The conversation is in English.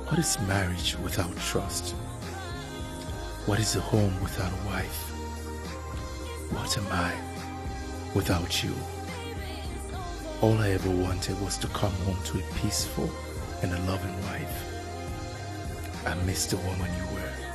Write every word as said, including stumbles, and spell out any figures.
What is marriage without trust? What is a home without a wife? What am I without you? All I ever wanted was to come home to a peaceful and a loving wife. I miss the woman you were.